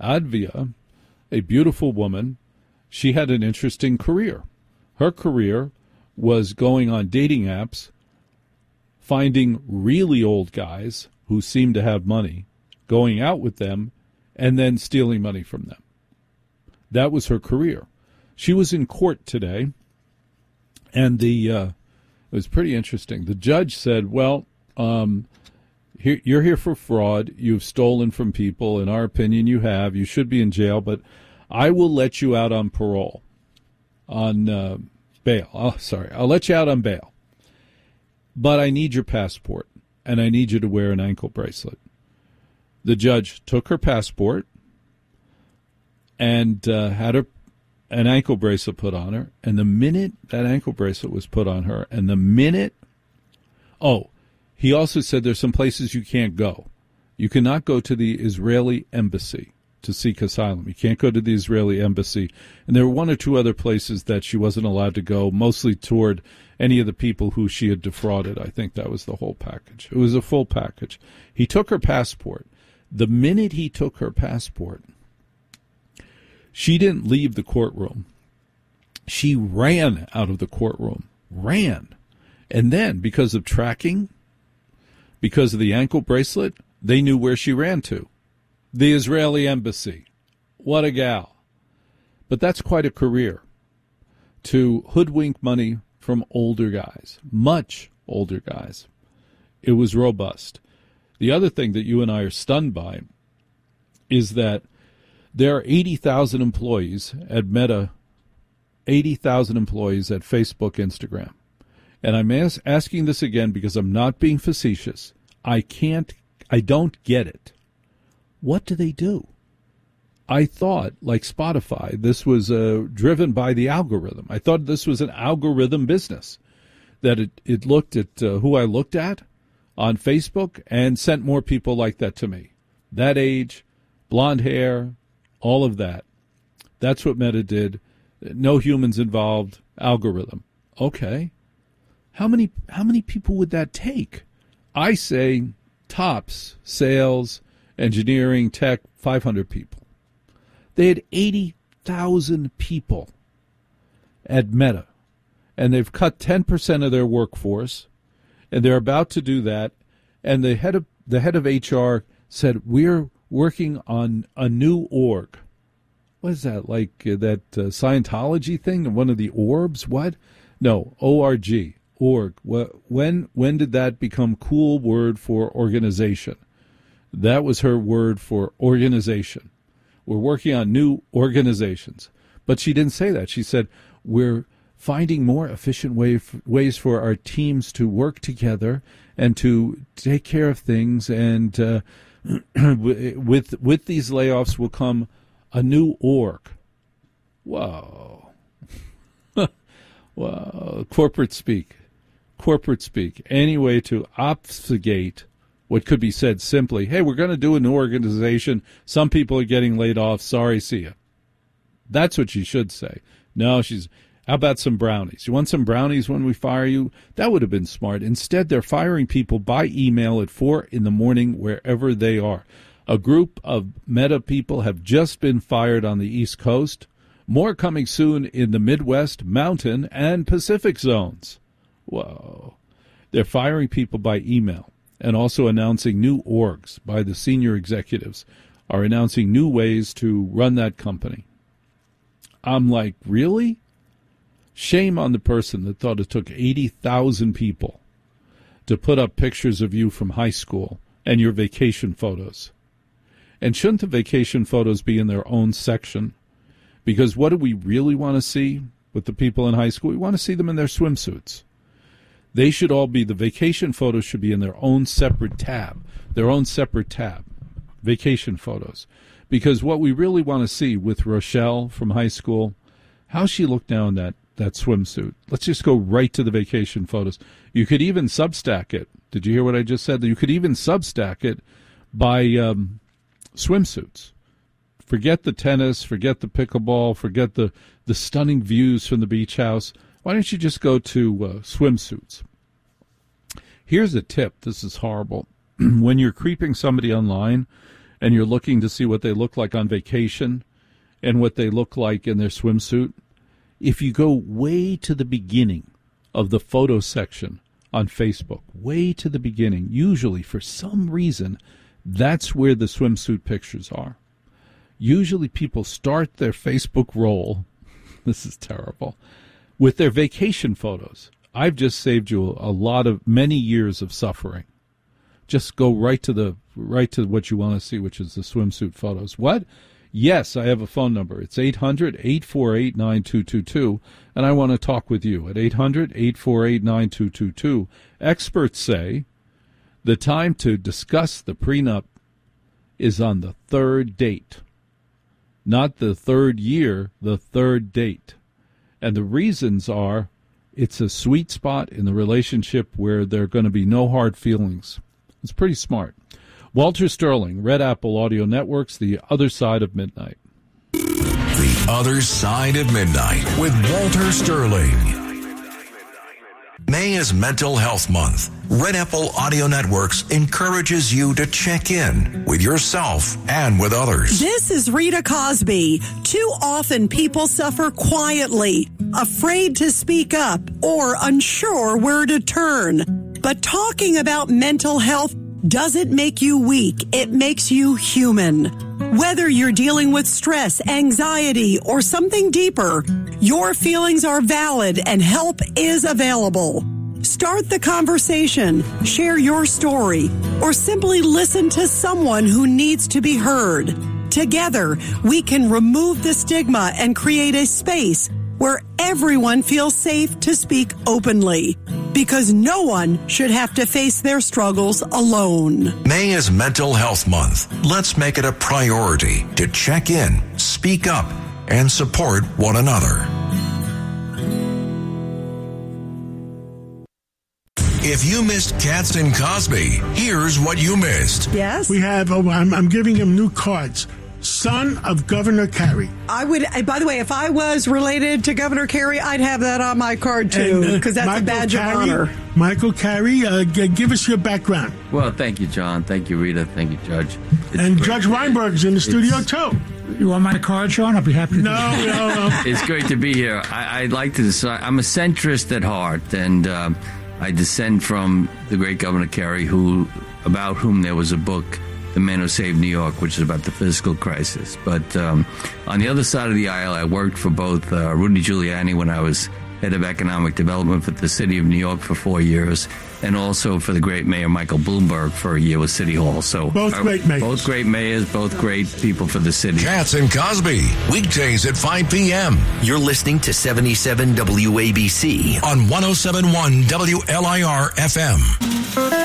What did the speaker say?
Advia, a beautiful woman, she had an interesting career. Her career was going on dating apps, finding really old guys who seemed to have money, going out with them, and then stealing money from them. That was her career. She was in court today, and it was pretty interesting. The judge said, well, you're here for fraud. You've stolen from people. In our opinion, you have. You should be in jail, but I will let you out on parole, on bail. Oh, sorry. I'll let you out on bail. But I need your passport, and I need you to wear an ankle bracelet. The judge took her passport and had an ankle bracelet put on her. And the minute that ankle bracelet was put on her, and the minute, he also said there's some places you can't go. You cannot go to the Israeli embassy to seek asylum. You can't go to the Israeli embassy. And there were one or two other places that she wasn't allowed to go, mostly toward any of the people who she had defrauded. I think that was the whole package. It was a full package. He took her passport. The minute he took her passport, she didn't leave the courtroom. She ran out of the courtroom. Ran. And then, because of tracking, because of the ankle bracelet, they knew where she ran to. The Israeli embassy. What a gal. But that's quite a career, to hoodwink money from older guys, much older guys. It was robust. The other thing that you and I are stunned by is that there are 80,000 employees at Meta, 80,000 employees at Facebook, Instagram. And I'm asking this again because I'm not being facetious. I don't get it. What do they do? I thought, like Spotify, this was driven by the algorithm. I thought this was an algorithm business, that it looked at who I looked at on Facebook and sent more people like that to me. That age, blonde hair, all of that. That's what Meta did. No humans involved, algorithm. Okay. How many people would that take? I say tops, sales, engineering, tech, 500 people. They had 80,000 people at Meta, and they've cut 10% of their workforce, and they're about to do that. And the head of HR said, we're working on a new org. What is that, like that Scientology thing? One of the orbs? What? No, O-R-G, org. When did that become cool word for organization? That was her word for organization. We're working on new organizations. But she didn't say that. She said, we're finding more efficient ways for our teams to work together and to take care of things. And with these layoffs will come a new org. Whoa. Wow. Corporate speak. Any way to obfuscate what could be said simply, hey, we're going to do a new organization. Some people are getting laid off. Sorry, see ya. That's what she should say. No, how about some brownies? You want some brownies when we fire you? That would have been smart. Instead, they're firing people by email at 4 a.m. wherever they are. A group of Meta people have just been fired on the East Coast. More coming soon in the Midwest, Mountain, and Pacific zones. Whoa. They're firing people by email and also announcing new orgs by the senior executives, are announcing new ways to run that company. I'm like, really? Shame on the person that thought it took 80,000 people to put up pictures of you from high school and your vacation photos. And shouldn't the vacation photos be in their own section? Because what do we really want to see with the people in high school? We want to see them in their swimsuits. They should all be, the vacation photos should be in their own separate tab, vacation photos. Because what we really want to see with Rochelle from high school, how she looked now in that swimsuit. Let's just go right to the vacation photos. You could even Substack it. Did you hear what I just said? You could even Substack it by swimsuits. Forget the tennis, forget the pickleball, forget the stunning views from the beach house. Why don't you just go to swimsuits? Here's a tip. This is horrible. When you're creeping somebody online and you're looking to see what they look like on vacation and what they look like in their swimsuit, if you go way to the beginning of the photo section on Facebook, way to the beginning, usually for some reason, that's where the swimsuit pictures are. Usually people start their Facebook roll, this is terrible, with their vacation photos. I've just saved you many years of suffering. Just go right to what you want to see, which is the swimsuit photos. What? Yes, I have a phone number. It's 800-848-9222, and I want to talk with you at 800-848-9222. Experts say the time to discuss the prenup is on the third date. Not the third year, the third date. And the reasons are it's a sweet spot in the relationship where there are going to be no hard feelings. It's pretty smart. Walter Sterling, Red Apple Audio Networks, The Other Side of Midnight. The Other Side of Midnight with Walter Sterling. May is Mental Health Month. Red Apple Audio Networks encourages you to check in with yourself and with others. This is Rita Cosby. Too often people suffer quietly, afraid to speak up or unsure where to turn. But talking about mental health doesn't make you weak. It makes you human. Whether you're dealing with stress, anxiety, or something deeper, your feelings are valid and help is available. Start the conversation, share your story, or simply listen to someone who needs to be heard. Together, we can remove the stigma and create a space where everyone feels safe to speak openly, because no one should have to face their struggles alone. May is Mental Health Month. Let's make it a priority to check in, speak up, and support one another. If you missed Katz and Cosby, here's what you missed. Yes? We have, I'm giving him new cards. Son of Governor Carey. I would, by the way, if I was related to Governor Carey, I'd have that on my card too, because that's Michael a badge of honor. Michael Carey, give us your background. Well, thank you, John. Thank you, Rita. Thank you, Judge. And Judge Weinberg's in the studio too. You want my card, Sean? I'll be happy to. No. It's great to be here. I'd like to decide. I'm a centrist at heart, and I descend from the great Governor Carey, about whom there was a book, The Man Who Saved New York, which is about the fiscal crisis. But on the other side of the aisle, I worked for both Rudy Giuliani when I was head of economic development for the city of New York for 4 years, and also for the great mayor Michael Bloomberg for a year with City Hall. So both great mayors. Both great mayors, both great people for the city. Katz and Cosby, weekdays at 5 p.m. You're listening to 77 WABC on 107.1 WLIR FM.